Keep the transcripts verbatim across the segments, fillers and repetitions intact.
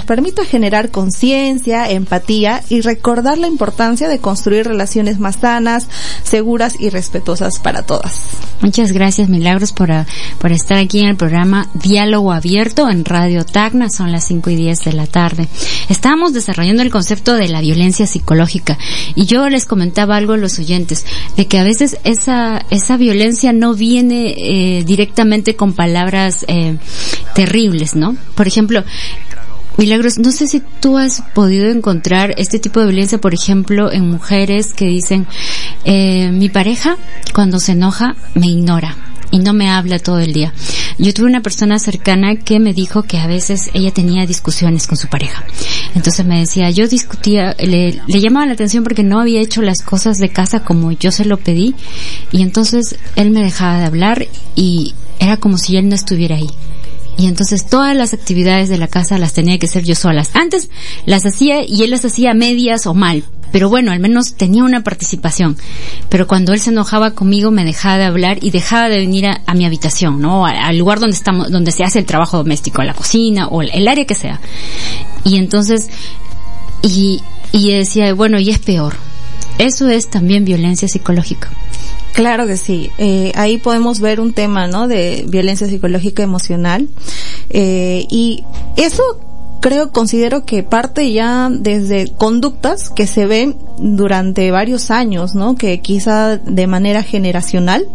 permita generar conciencia, empatía y recordar la importancia de construir relaciones más sanas, seguras y respetuosas para todas. Muchas gracias, Milagros, por, uh, por estar aquí en el programa Diálogo Abierto en Radio Tacna. Son las cinco y diez de la tarde. Estábamos desarrollando el concepto de la violencia psicológica y yo les comentaba algo a los oyentes, de que a veces esa, esa violencia no viene eh, directamente con palabras eh, terribles, ¿no? Por ejemplo, Milagros, no sé si tú has podido encontrar este tipo de violencia, por ejemplo, en mujeres que dicen, eh, mi pareja cuando se enoja me ignora y no me habla todo el día. Yo tuve una persona cercana que me dijo que a veces ella tenía discusiones con su pareja. Entonces me decía, yo discutía, le, le llamaba la atención porque no había hecho las cosas de casa como yo se lo pedí, y entonces él me dejaba de hablar y era como si él no estuviera ahí. Y entonces todas las actividades de la casa las tenía que hacer yo solas. Antes las hacía y él las hacía a medias o mal, pero bueno, al menos tenía una participación. Pero cuando él se enojaba conmigo me dejaba de hablar y dejaba de venir a, a mi habitación, ¿no? Al lugar donde estamos, donde se hace el trabajo doméstico, a la cocina o el área que sea. Y entonces, y, y decía, bueno, y es peor. Eso es también violencia psicológica. Claro que sí. Eh, ahí podemos ver un tema, ¿no? De violencia psicológica emocional. Eh, y eso creo, considero que parte ya desde conductas que se ven durante varios años, ¿no? Que quizá de manera generacional.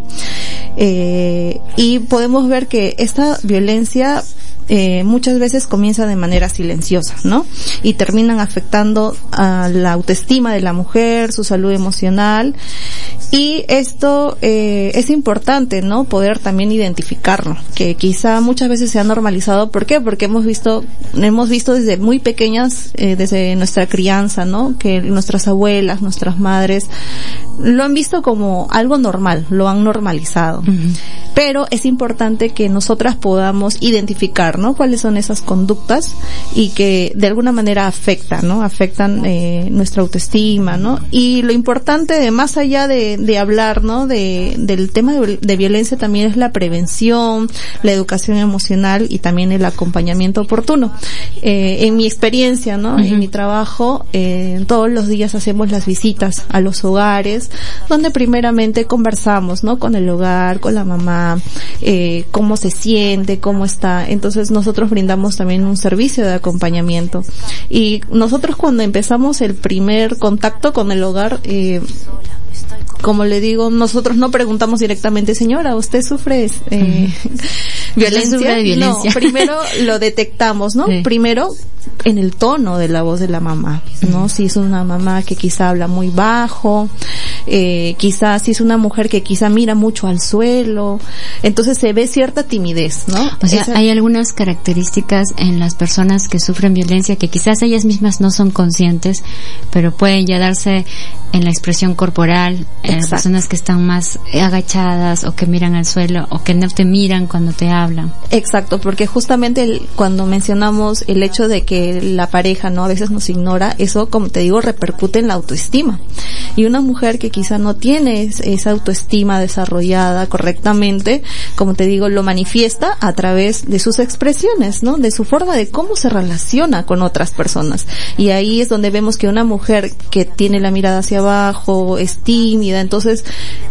Eh, y podemos ver que esta violencia Eh, muchas veces comienza de manera silenciosa, ¿no? Y terminan afectando a la autoestima de la mujer, su salud emocional. Y esto eh, es importante, ¿no? Poder también identificarlo, que quizá muchas veces se ha normalizado. ¿Por qué? Porque hemos visto, hemos visto desde muy pequeñas, eh, desde nuestra crianza, ¿no? Que nuestras abuelas, nuestras madres lo han visto como algo normal, lo han normalizado. Uh-huh. Pero es importante que nosotras podamos identificar, ¿no? Cuáles son esas conductas y que de alguna manera afectan, ¿no? Afectan eh, nuestra autoestima, ¿no? Y lo importante de más allá de, de hablar, ¿no? De, del tema de, de violencia también es la prevención, la educación emocional y también el acompañamiento oportuno. Eh, en mi experiencia, ¿no? Uh-huh. En mi trabajo, eh, todos los días hacemos las visitas a los hogares, donde primeramente conversamos, ¿no? Con el hogar, con la mamá, eh, cómo se siente, cómo está. Entonces nosotros brindamos también un servicio de acompañamiento. Y nosotros cuando empezamos el primer contacto con el hogar, eh, como le digo, nosotros no preguntamos directamente, señora, ¿usted sufre eh, violencia? ¿Sufre de violencia? No, primero lo detectamos, ¿no? Sí. Primero en el tono de la voz de la mamá, ¿no? Uh-huh. Si es una mamá que quizá habla muy bajo, eh, quizá si es una mujer que quizá mira mucho al suelo, entonces se ve cierta timidez, ¿no? O sea, Esa... hay algunas características en las personas que sufren violencia que quizás ellas mismas no son conscientes, pero pueden ya darse en la expresión corporal, en las personas que están más agachadas o que miran al suelo o que no te miran cuando te hablan. Exacto, porque justamente el, cuando mencionamos el hecho de que la pareja, ¿no? A veces nos ignora, eso, como te digo, repercute en la autoestima. Y una mujer que quizá no tiene esa autoestima desarrollada correctamente, como te digo, lo manifiesta a través de sus expresiones, ¿no? De su forma de cómo se relaciona con otras personas. Y ahí es donde vemos que una mujer que tiene la mirada hacia abajo, es tímida, entonces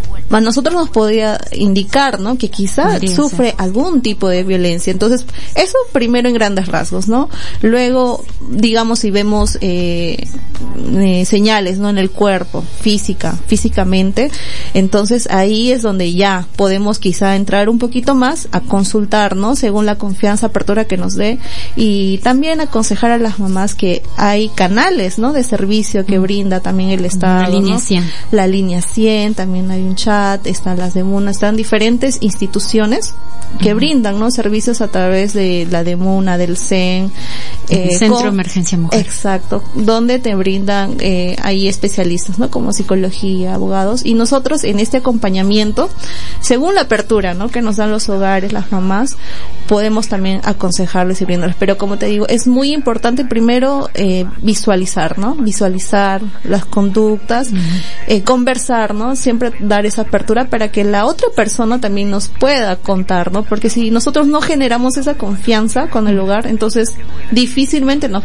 a nosotros nos podría indicar, ¿no? Que quizá Podría sufre ser. algún tipo de violencia. Entonces, eso primero en grandes rasgos, ¿no? Luego, digamos, si vemos eh, eh, señales, ¿no? En el cuerpo, física, físicamente, entonces ahí es donde ya podemos quizá entrar un poquito más a consultar, ¿no? Según la confianza, apertura que nos dé, y también aconsejar a las mamás que hay canales, ¿no? De servicio que brinda también el Estado, la línea ¿no? cien. La línea cien, también hay un chat, están las DEMUNA, están diferentes instituciones que uh-huh. brindan, ¿no? Servicios a través de la DEMUNA, del C E N. El eh, Centro de Emergencia Mujer. Exacto, donde te brindan, eh, hay especialistas, ¿no? Como psicología, abogados, y nosotros en este acompañamiento, según la apertura, ¿no? Que nos dan los hogares, las mamás, podemos también aconsejarles y brindarles. Pero como te digo, es muy importante primero eh, visualizar, ¿no? Visualizar las conductas, uh-huh. eh, conversar, ¿no? Siempre dar esa apertura para que la otra persona también nos pueda contar, ¿no? Porque si nosotros no generamos esa confianza con el hogar, entonces difícilmente